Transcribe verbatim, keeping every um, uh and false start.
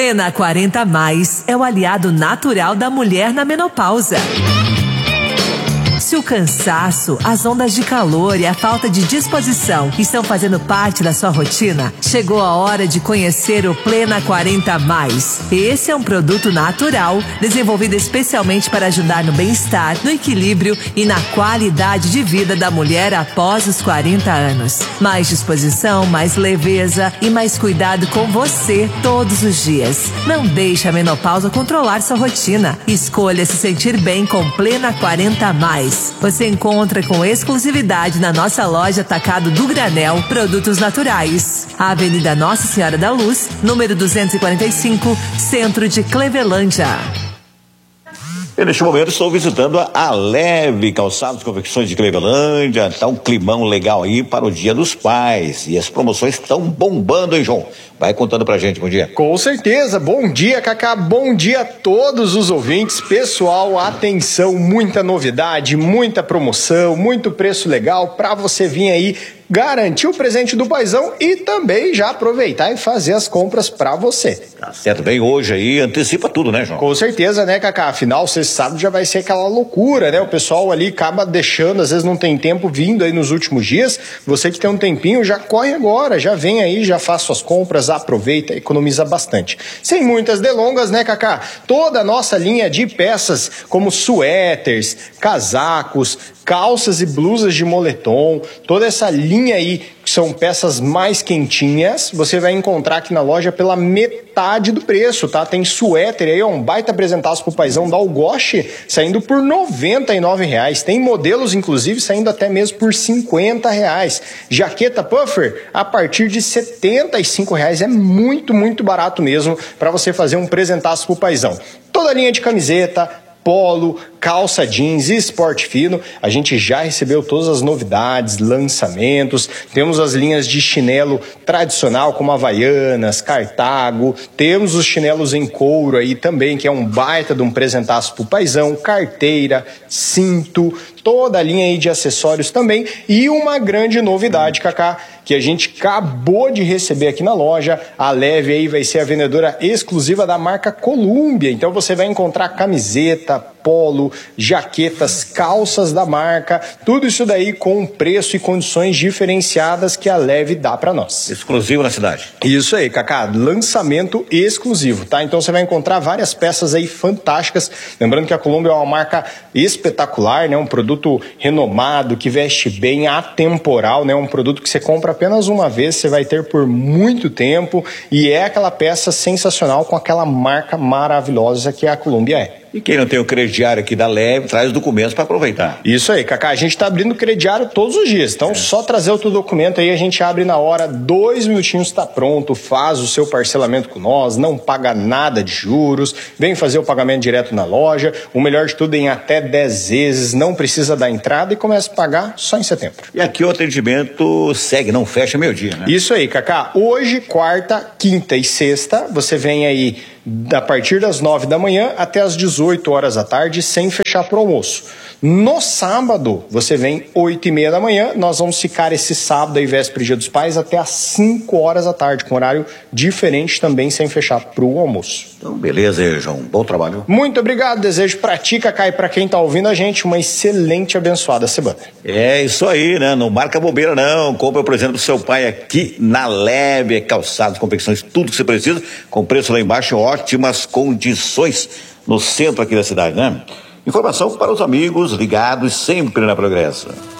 Plena quarenta mais é o aliado natural da mulher na menopausa. Se o cansaço, as ondas de calor e a falta de disposição estão fazendo parte da sua rotina, chegou a hora de conhecer o Plena quarenta mais. Esse é um produto natural, desenvolvido especialmente para ajudar no bem-estar, no equilíbrio e na qualidade de vida da mulher após os quarenta anos. Mais disposição, mais leveza e mais cuidado com você todos os dias. Não deixe a menopausa controlar sua rotina. Escolha se sentir bem com Plena quarenta mais. Você encontra com exclusividade na nossa loja Atacado do Granel Produtos Naturais. Avenida Nossa Senhora da Luz, número duzentos e quarenta e cinco, centro de Clevelândia. E neste momento estou visitando a Leve Calçados e Confecções de Clevelândia. Tá um climão legal aí para o Dia dos Pais. E as promoções estão bombando, hein, João? Vai contando pra gente, bom dia. Com certeza, bom dia, Cacá, bom dia a todos os ouvintes. Pessoal, atenção, muita novidade, muita promoção, muito preço legal pra você vir aí garantir o presente do paizão e também já aproveitar e fazer as compras pra você. Tá certo, bem, hoje aí antecipa tudo, né, João? Com certeza, né, Cacá? Afinal, você sabe, já vai ser aquela loucura, né? O pessoal ali acaba deixando, às vezes não tem tempo vindo aí nos últimos dias. Você que tem um tempinho, já corre agora, já vem aí, já faz suas compras, aproveita, economiza bastante. Sem muitas delongas, né, Cacá? Toda a nossa linha de peças, como suéteres, casacos, calças e blusas de moletom, toda essa linha aí, que são peças mais quentinhas, você vai encontrar aqui na loja pela metade do preço, tá? Tem suéter aí, ó, um baita apresentaço pro paizão da Algoche, saindo por noventa e nove reais. Tem modelos, inclusive, saindo até mesmo por cinquenta reais. Jaqueta puffer, a partir de setenta e cinco reais. É muito, muito barato mesmo para você fazer um presentaço pro paizão. Toda a linha de camiseta, polo, calça jeans e esporte fino. A gente já recebeu todas as novidades, lançamentos. Temos as linhas de chinelo tradicional, como Havaianas, Cartago. Temos os chinelos em couro aí também, que é um baita de um presentaço pro paizão. Carteira, cinto, toda a linha aí de acessórios também. E uma grande novidade, Cacá, que a gente acabou de receber aqui na loja. A Leve aí vai ser a vendedora exclusiva da marca Columbia. Então você vai encontrar camiseta, polo, jaquetas, calças da marca, tudo isso daí com preço e condições diferenciadas que a Leve dá para nós. Exclusivo na cidade. Isso aí, Cacá, lançamento exclusivo, tá? Então você vai encontrar várias peças aí fantásticas. Lembrando que a Columbia é uma marca espetacular, né? Um produto renomado, que veste bem, atemporal, né? Um produto que você compra apenas uma vez, você vai ter por muito tempo e é aquela peça sensacional com aquela marca maravilhosa que a Columbia é. E quem não tem o crediário aqui da Leve, traz documentos para aproveitar. Isso aí, Cacá, a gente está abrindo crediário todos os dias, então é. Só trazer o teu documento aí, a gente abre na hora, dois minutinhos está pronto, faz o seu parcelamento com nós, não paga nada de juros, vem fazer o pagamento direto na loja, o melhor de tudo em até dez vezes, não precisa dar entrada e começa a pagar só em setembro. E aqui o atendimento segue, não fecha meio-dia, né? Isso aí, Cacá, hoje, quarta, quinta e sexta, você vem aí a partir das nove da manhã até as dezoito horas da tarde, sem fechar pro almoço. No sábado, você vem oito e meia da manhã, nós vamos ficar esse sábado aí, véspera Dia dos Pais, até as cinco horas da tarde, com horário diferente também, sem fechar pro almoço. Então, beleza aí, João. Bom trabalho. Muito obrigado, desejo pra ti, Cacá, e pra quem tá ouvindo a gente, uma excelente e abençoada semana. É isso aí, né? Não marca bobeira, não. Compra, por exemplo, do seu pai aqui na Leve, calçados, confecções, tudo que você precisa, com preço lá embaixo, ótimas condições no centro aqui da cidade, né? Informação para os amigos ligados sempre na Progresso.